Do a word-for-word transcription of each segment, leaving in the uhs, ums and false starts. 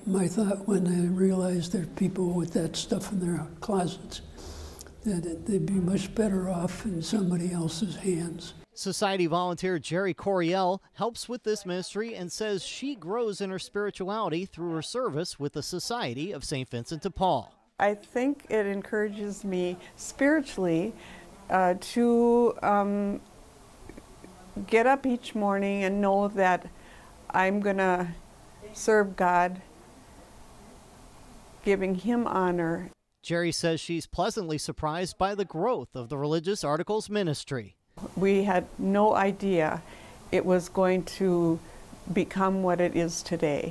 My thought when I realized there are people with that stuff in their closets, that they'd be much better off in somebody else's hands. Society volunteer Jerry Coriel helps with this ministry and says she grows in her spirituality through her service with the Society of Saint Vincent de Paul. I think it encourages me spiritually uh, to um, get up each morning and know that I'm going to serve God, giving Him honor. Jerry says she's pleasantly surprised by the growth of the Religious Articles ministry. We had no idea it was going to become what it is today.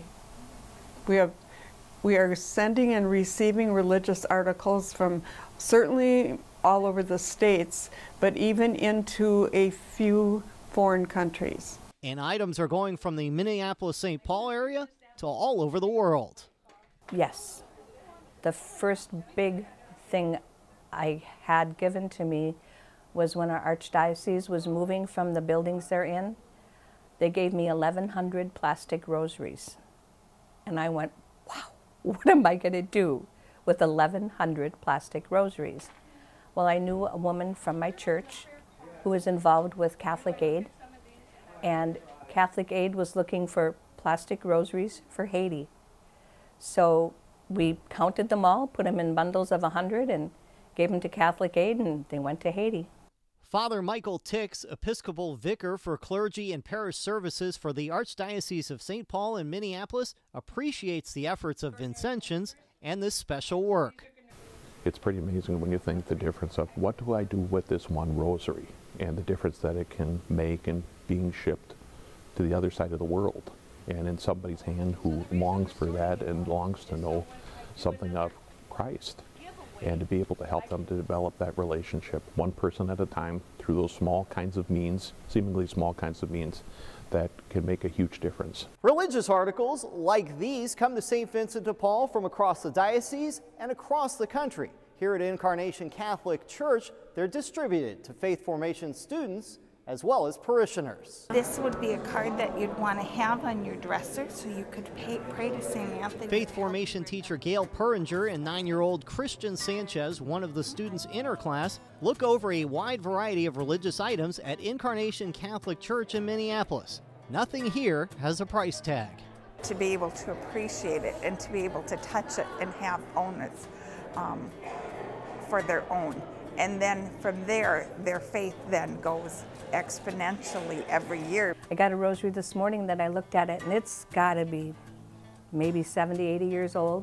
We have, we are sending and receiving religious articles from certainly all over the states, but even into a few foreign countries. And items are going from the Minneapolis-Saint Paul area to all over the world. Yes. The first big thing I had given to me was when our archdiocese was moving from the buildings they're in. They gave me eleven hundred plastic rosaries. And I went, wow, what am I going to do with eleven hundred plastic rosaries? Well, I knew a woman from my church who was involved with Catholic Aid, and Catholic Aid was looking for plastic rosaries for Haiti. So we counted them all, put them in bundles of one hundred, and gave them to Catholic Aid, and they went to Haiti. Father Michael Tix, Episcopal Vicar for Clergy and Parish Services for the Archdiocese of Saint Paul in Minneapolis, appreciates the efforts of Vincentians and this special work. It's pretty amazing when you think the difference of what do I do with this one rosary and the difference that it can make in being shipped to the other side of the world and in somebody's hand who longs for that and longs to know something of Christ, and to be able to help them to develop that relationship one person at a time through those small kinds of means, seemingly small kinds of means, that can make a huge difference. Religious articles like these come to Saint Vincent de Paul from across the diocese and across the country. Here at Incarnation Catholic Church, they're distributed to faith formation students as well as parishioners. This would be a card that you'd want to have on your dresser so you could pay, pray to Saint Anthony. Faith formation teacher Gail Puringer and nine-year-old Christian Sanchez, one of the students in her class, look over a wide variety of religious items at Incarnation Catholic Church in Minneapolis. Nothing here has a price tag. To be able to appreciate it and to be able to touch it and have owners um, for their own. And then from there, their faith then goes exponentially every year. I got a rosary this morning that I looked at it, and it's got to be maybe seventy, eighty years old.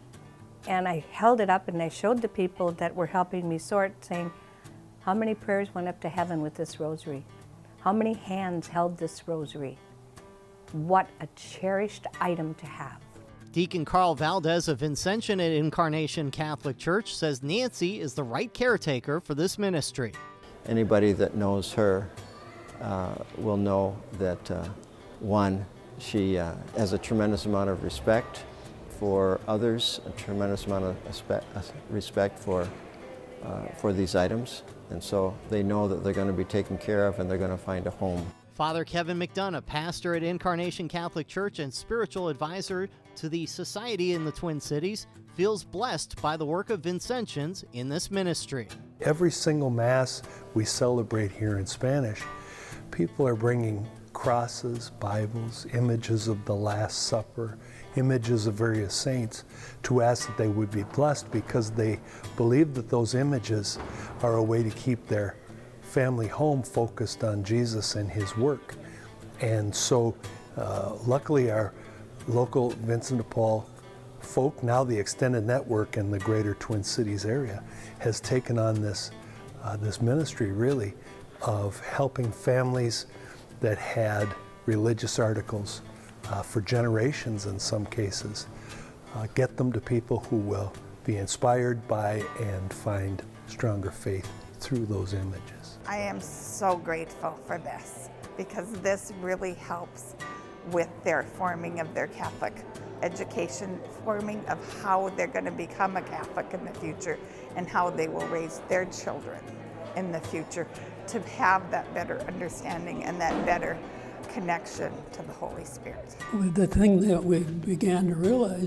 And I held it up and I showed the people that were helping me sort, saying, how many prayers went up to heaven with this rosary? How many hands held this rosary? What a cherished item to have. Deacon Carl Valdez of Vincentian at Incarnation Catholic Church says Nancy is the right caretaker for this ministry. Anybody that knows her uh, will know that, uh, one, she uh, has a tremendous amount of respect for others, a tremendous amount of respect for, uh, for these items, and so they know that they're going to be taken care of and they're going to find a home. Father Kevin McDonough, pastor at Incarnation Catholic Church and spiritual advisor to the Society in the Twin Cities, feels blessed by the work of Vincentians in this ministry. Every single Mass we celebrate here in Spanish, people are bringing crosses, Bibles, images of the Last Supper, images of various saints, to ask that they would be blessed because they believe that those images are a way to keep their family home focused on Jesus and His work. And so uh, luckily our local Vincent de Paul folk, now the extended network in the greater Twin Cities area, has taken on this, uh, this ministry really of helping families that had religious articles uh, for generations in some cases, uh, get them to people who will be inspired by and find stronger faith through those images. I am so grateful for this because this really helps with their forming of their Catholic education, forming of how they're going to become a Catholic in the future and how they will raise their children in the future to have that better understanding and that better connection to the Holy Spirit. The thing that we began to realize